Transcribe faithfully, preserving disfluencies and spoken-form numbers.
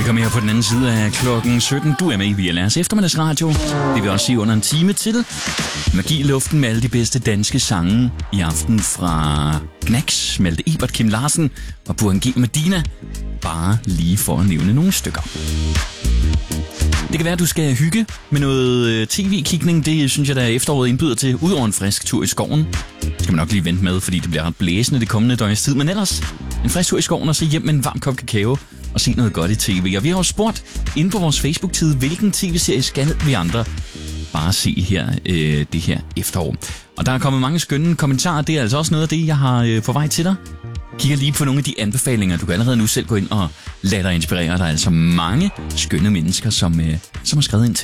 Velkommen her på den anden side af klokken sytten. Du er med i V L R's eftermiddagsradio. Det vil også sige under en time til. Magi i luften med alle de bedste danske sange i aften fra Knacks, Malte Ebert, Kim Larsen og Burhan G. Medina. Bare lige for at nævne nogle stykker. Det kan være, at du skal hygge med noget tv-kigning. Det synes jeg, der er efteråret indbyder til. Udover en frisk tur i skoven. Det skal man nok lige vente med, fordi det bliver ret blæsende det kommende døgns tid. Men ellers en frisk tur i skoven og så hjem med en varm kop kakao og se noget godt i tv. Og vi har jo spurgt inde på vores Facebook-side, hvilken tv-serie skal vi andre bare se her øh, det her efterår. Og der er kommet mange skønne kommentarer. Det er altså også noget af det, jeg har øh, på vej til dig. Kigger lige på nogle af de anbefalinger. Du kan allerede nu selv gå ind og lade dig inspirere. Der er altså mange skønne mennesker, som, øh, som har skrevet ind til